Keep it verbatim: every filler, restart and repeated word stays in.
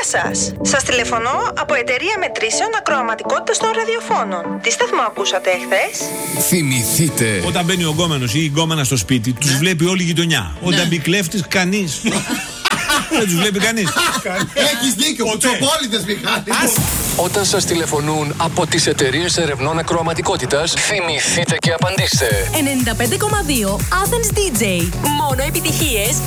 σας. Σας τηλεφωνώ από εταιρεία μετρήσεων ακροαματικότητας των ραδιοφώνων. Τι σταθμό ακούσατε εχθές? Θυμηθείτε. Όταν μπαίνει ο γκόμενος ή η γκόμενα στο σπίτι, τους ναι. βλέπει όλη η γειτονιά. Ναι. Όταν μπει κλέφτης, κανείς. Δεν τους βλέπει κανείς. Έχεις δίκιο, κουτσοπόλητες Μιχάλη. Όταν σας τηλεφωνούν από τις εταιρείες ερευνών ακροαματικότητας, θυμηθείτε και απαντήστε. ενενήντα πέντε κόμμα δύο Athens ντι τζέι. Μόνο επιτυχίες